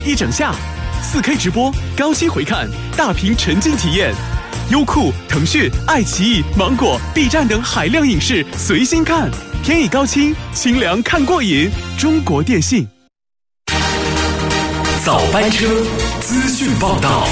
一整下，4K 直播，高清回看，大屏沉浸体验。优酷、腾讯、爱奇艺、芒果、B 站等海量影视随心看，便宜高清，清凉看过瘾。中国电信。 早班车资讯报道。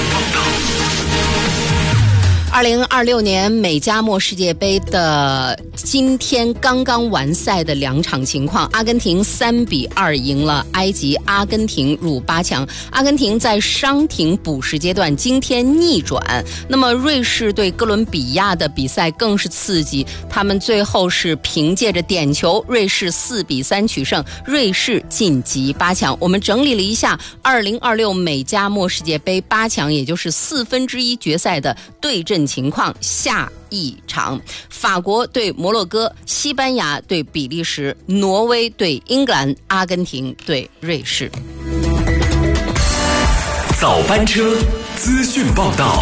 2026年美加墨世界杯的今天刚刚完赛的2场情况，阿根廷3-2赢了埃及，阿根廷入8强。阿根廷在伤停补时阶段今天逆转。那么瑞士对哥伦比亚的比赛更是刺激，他们最后是凭借着点球，瑞士4-3取胜，瑞士晋级8强。我们整理了一下2026美加墨世界杯8强，也就是1/4决赛的对阵情况。下一场，法国对摩洛哥，西班牙对比利时，挪威对英格兰，阿根廷对瑞士。 早班车资讯报道。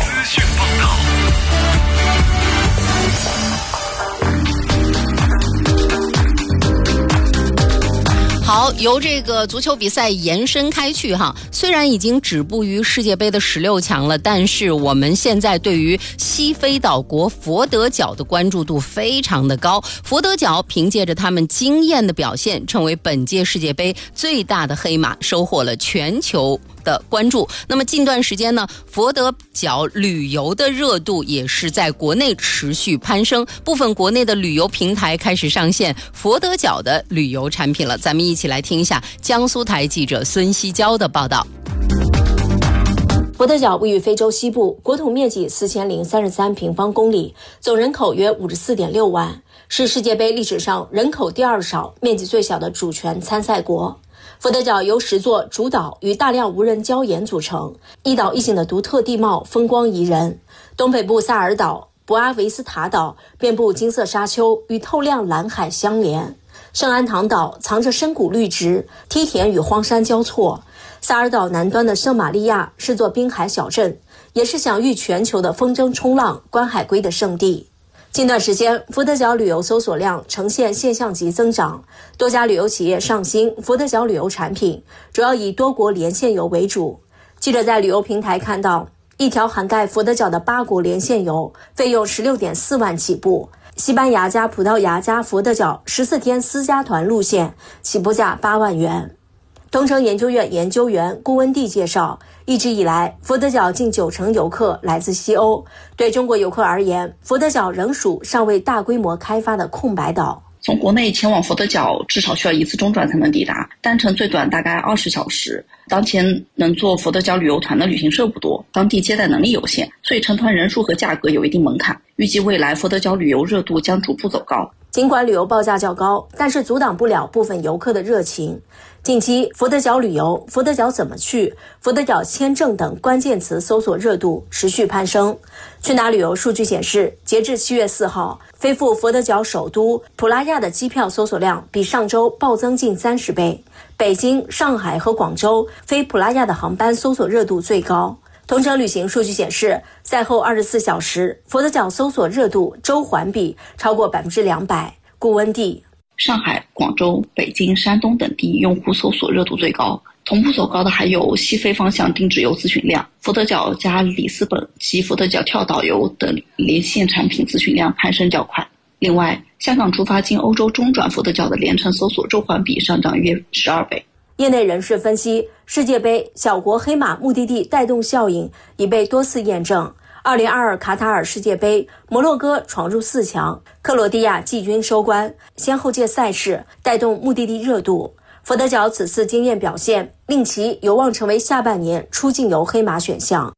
好，由这个足球比赛延伸开去哈，虽然已经止步于世界杯的16强了，但是我们现在对于西非岛国佛得角的关注度非常的高。佛得角凭借着他们惊艳的表现，成为本届世界杯最大的黑马，收获了全球的关注。那么近段时间呢，佛得角旅游的热度也是在国内持续攀升，部分国内的旅游平台开始上线佛得角的旅游产品了。咱们一起来听一下江苏台记者孙希娇的报道。 佛得角位于非洲西部，国土面积4033平方公里，总人口约54.6万，是世界杯历史上人口第2少、面积最小的主权参赛国。佛得角由10座主岛与大量无人礁岩组成，一岛一景的独特地貌风光宜人。东北部萨尔岛、博阿维斯塔岛遍布金色沙丘，与透亮蓝海相连。圣安堂岛藏着深谷绿植，梯田与荒山交错。萨尔岛南端的圣玛利亚是座滨海小镇，也是享誉全球的风筝冲浪、观海龟的圣地。近段时间，佛得角旅游搜索量呈现现象级增长，多家旅游企业上新佛得角旅游产品，主要以多国连线游为主。记者在旅游平台看到，一条涵盖佛得角的8国连线游，费用16.4万起步。西班牙加葡萄牙加佛得角14天私家团路线，起步价8万元。东城研究院研究员顾文地介绍，一直以来，佛得角近90%游客来自西欧。对中国游客而言，佛得角仍属尚未大规模开发的空白岛。 从国内前往佛得角至少需要1次中转才能抵达，单程最短大概20小时。当前能做佛得角旅游团的旅行社不多，当地接待能力有限，所以成团人数和价格有一定门槛。预计未来佛得角旅游热度将逐步走高。 尽管旅游报价较高，但是阻挡不了部分游客的热情。近期佛得角旅游、佛得角怎么去、佛得角签证等关键词搜索热度持续攀升。去哪旅游数据显示，截至7月4号，飞赴佛得角首都普拉亚的机票搜索量比上周暴增近30倍。北京、上海和广州飞普拉亚的航班搜索热度最高。同程旅行数据显示，赛后24小时，佛得角搜索热度周环比超过200%。顾文地， 上海、广州、北京、山东等地用户搜索热度最高，同步走高的还有西非方向定制游咨询量，佛得角加里斯本及佛得角跳岛游等连线产品咨询量攀升较快。另外，香港出发经欧洲中转佛得角的连程搜索周环比上涨约12倍。 业内人士分析，世界杯小国黑马目的地带动效应已被多次验证。2022卡塔尔世界杯，摩洛哥闯入4强，克罗地亚季军收官，先后届赛事带动目的地热度。佛得角此次惊艳表现，令其有望成为下半年出境游黑马选项。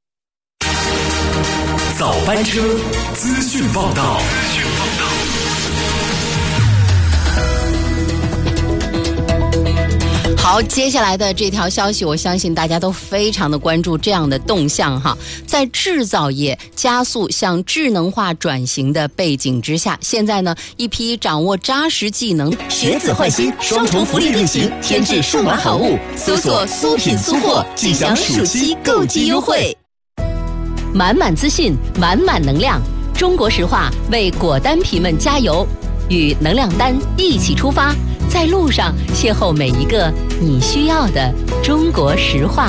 早班车资讯报道。 好，接下来的这条消息，我相信大家都非常的关注这样的动向哈。在制造业加速向智能化转型的背景之下，现在呢，一批掌握扎实技能、 学子换新双重福利运行，添置数码好物，搜索苏品苏货，即享暑期购机优惠。 满满资讯，满满能量。中国石化为果丹皮们加油，与能量丹一起出发， 在路上邂逅每一个你需要的中国实话。